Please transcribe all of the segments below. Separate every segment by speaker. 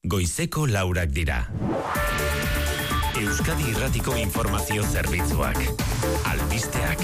Speaker 1: goizeko 4 dira. Euskadi Irratiko Informazio Zerbitzuak. Albisteak.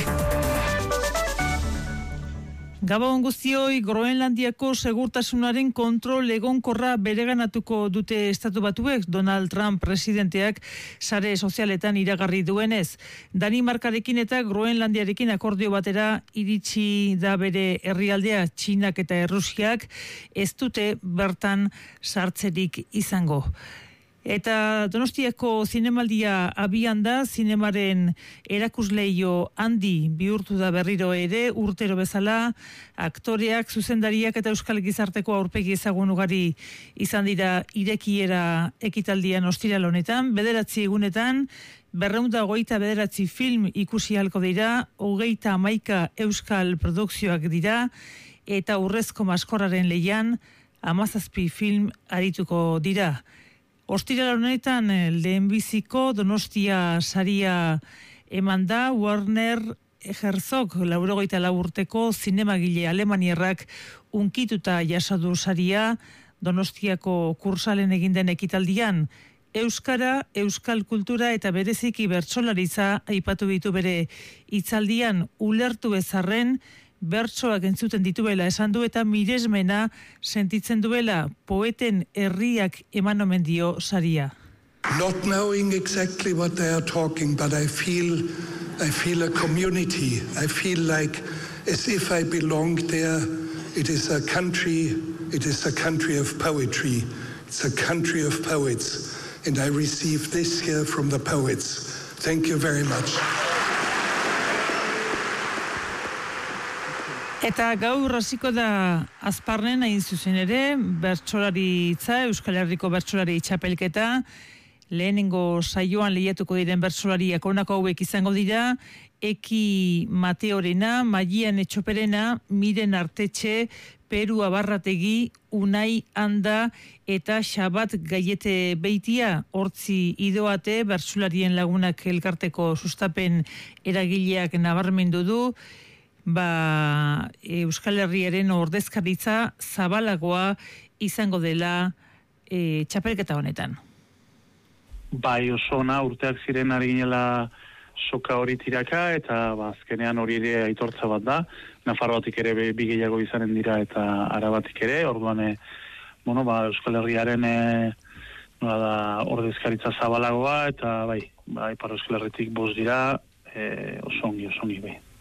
Speaker 2: Gabon guztioi, Groenlandiako segurtasunaren kontrol egonkorra bereganatuko dute Estatu Batuek. Donald Trump presidenteak sare sozialetan iragarri duenez. Danimarkarekin eta Groenlandiarekin akordio batera iritsi da bere herrialdea. Txinak eta Errusiak ez dute bertan sartzerik izango. Eta Donostiako zinemaldia abian da, zinemaren erakusleio handi bihurtu da berriro ere, urtero bezala, aktoreak, zuzendariak eta euskal gizarteko aurpegi ezagun ugari izan dira irekiera ekitaldian ostiral honetan, 9 egunetan, 229 film ikusi ahalko dira, 31 euskal produkzioak dira, eta Urrezko Maskorraren lehian 17 film arituko dira. Ostiral honetan lehenbiziko Donostia saria eman da, Werner Herzog 84 urteko zinemagile alemaniarrak unkituta jasadu saria Donostiako kursalen egin den ekitaldian. Euskara, euskal kultura eta bereziki bertsolaritza aipatu ditu bere hitzaldian, ulertu ezarren bertsoak entzuten dituela esan du eta miresmena sentitzen duela, poeten herriak eman omen dio saria.
Speaker 3: Not knowing exactly what they are talking, but I feel a community. I feel like as if I belong there. It is a country of poetry. It's a country of poets. And I receive this here from the poets. Thank you very much.
Speaker 2: Eta gaur hasiko da Azparnen hain zuzen ere, bertsolaritza, Euskal Herriko bertsolari txapelketa, lehenengo saioan lehiatuko diren bertsolariak honako hauek izango dira, Eki Mateorena, Maian Etxoperena, Miren Artetxe, Peru Abarrategi, Unai Anda eta Xabat Gaiete Beitia, hortzi idoate, bertsolarien lagunak elkarteko sustapen eragileak nabarmendu du, Euskal Herriaren ordezkaritza zabalagoa izango dela txapelketa honetan.
Speaker 4: Bai, oso ona urteak ziren ari ginela soka hori tiraka, eta azkenean hori ere aitortza bat da. Nafarroatik ere bi gehiago izanen dira eta Arabatik ere, orduan Euskal Herriaren ordezkaritza zabalagoa, eta Ipar Euskal Herritik 5 dira, oso ongi bai.